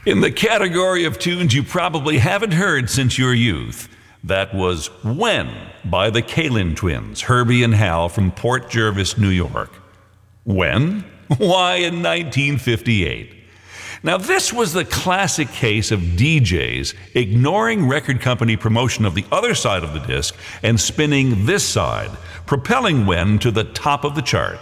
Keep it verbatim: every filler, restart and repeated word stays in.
In the category of tunes you probably haven't heard since your youth, that was When by the Kalin Twins, Herbie and Hal from Port Jervis, New York. When? Why, in nineteen fifty-eight. Now, this was the classic case of D Js ignoring record company promotion of the other side of the disc and spinning this side, propelling When to the top of the charts.